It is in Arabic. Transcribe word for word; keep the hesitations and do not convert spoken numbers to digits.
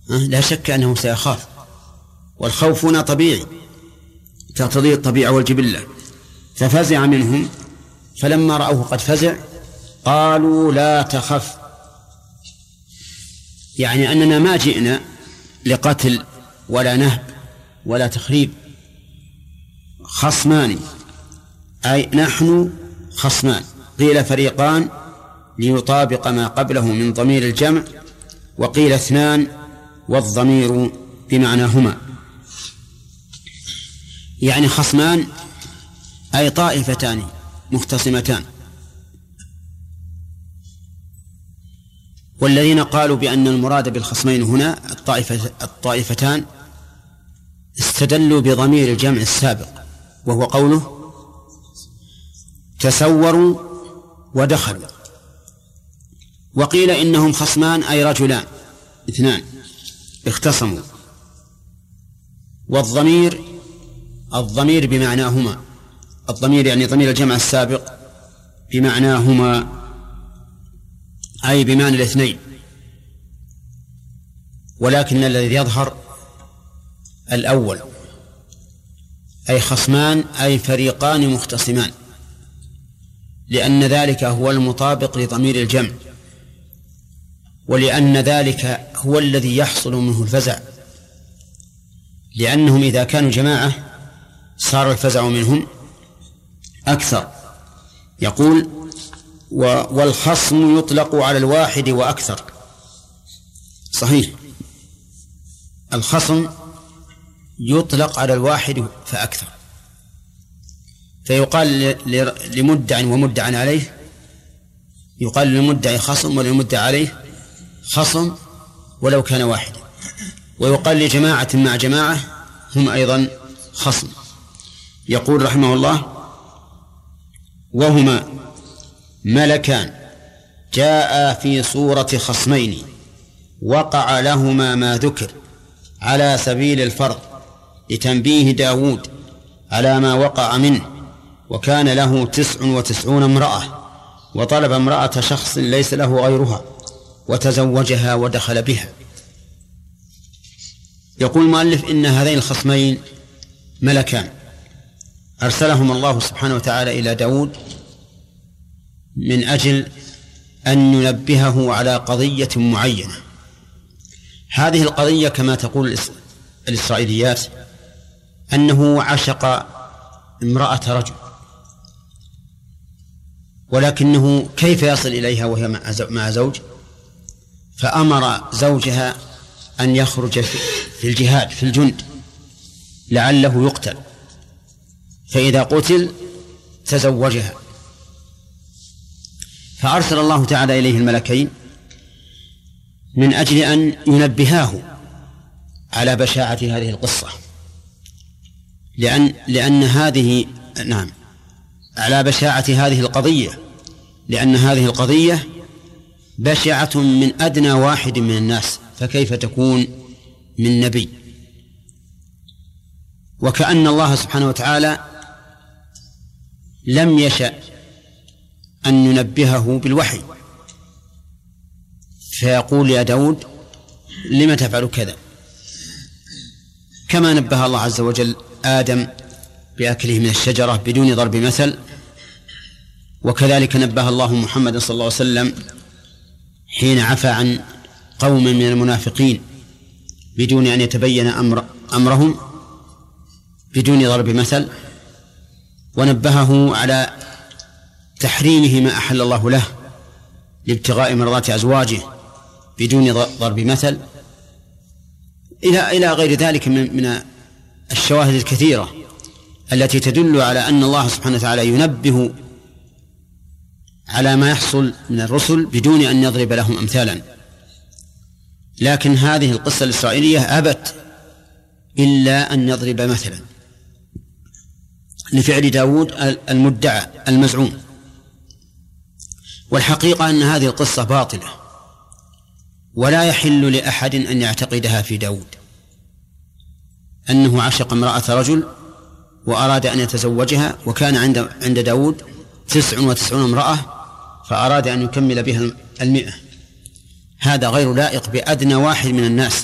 لا شك أنه سيخاف، والخوف هنا طبيعي تقتضيه الطبيعة والجبلة. ففزع منهم، فلما رأوه قد فزع قالوا لا تخف، يعني أننا ما جئنا لقتل ولا نهب ولا تخريب، خصمان، أي نحن خصمان. قيل فريقان ليطابق ما قبله من ضمير الجمع، وقيل اثنان والضمير بمعنى هما، يعني خصمان أي طائفتان مختصمتان. والذين قالوا بأن المراد بالخصمين هنا الطائفة الطائفتان استدلوا بضمير الجمع السابق، وهو قوله تسوروا ودخلوا. وقيل إنهم خصمان أي رجلان اثنان اختصموا. والضمير الضمير بمعناهما، الضمير يعني ضمير الجمع السابق بمعناهما أي بمعنى الاثنين، ولكن الذي يظهر الأول، أي خصمان أي فريقان مختصمان، لأن ذلك هو المطابق لضمير الجمع، ولأن ذلك هو الذي يحصل منه الفزع، لأنهم إذا كانوا جماعة صار الفزع منهم أكثر. يقول والخصم يطلق على الواحد وأكثر، صحيح، الخصم يطلق على الواحد فأكثر، فيقال لمدع ومدع عليه، يقال للمدعي خصم وللمدع عليه خصم ولو كان واحدا، ويقال لجماعة مع جماعة هم أيضا خصم. يقول رحمه الله وهما ملكان جاء في صورة خصمين وقع لهما ما ذكر على سبيل الفرض لتنبيه داود على ما وقع منه، وكان له تسع وتسعون امرأة، وطلب امرأة شخص ليس له غيرها وتزوجها ودخل بها. يقول المؤلف إن هذين الخصمين ملكان أرسلهم الله سبحانه وتعالى إلى داود من أجل أن ينبهه على قضية معينة. هذه القضية كما تقول الإسرائيليات أنه عشق امرأة رجل، ولكنه كيف يصل إليها وهي مع زوج؟ فأمر زوجها أن يخرج في الجهاد في الجند لعله يقتل، فإذا قتل تزوجها. فأرسل الله تعالى إليه الملكين من أجل أن ينبهاه على بشاعة هذه القصة، لأن, لأن هذه نعم على بشاعة هذه القضية، لأن هذه القضية بشعة من أدنى واحد من الناس، فكيف تكون من نبي؟ وكأن الله سبحانه وتعالى لم يشأ أن ينبهه بالوحي، فيقول يا داود لم تفعل كذا، كما نبه الله عز وجل آدم بأكله من الشجرة بدون ضرب مثل، وكذلك نبه الله محمد صلى الله عليه وسلم حين عفى عن قوم من المنافقين بدون أن يتبين أمر أمرهم بدون ضرب مثل، ونبهه على تحريمه ما أحل الله له لابتغاء مرضات أزواجه بدون ضرب مثل، إلى إلى غير ذلك من من الشواهد الكثيرة التي تدل على أن الله سبحانه وتعالى ينبه على ما يحصل من الرسل بدون أن يضرب لهم أمثالا. لكن هذه القصة الإسرائيلية أبت إلا أن يضرب مثلا لفعل داود المدعى المزعوم. والحقيقة أن هذه القصة باطلة، ولا يحل لأحد أن يعتقدها في داود، أنه عشق امرأة رجل وأراد أن يتزوجها، وكان عند عند داود تسع وتسعون امرأة فأراد أن يكمل بها المئة. هذا غير لائق بأدنى واحد من الناس.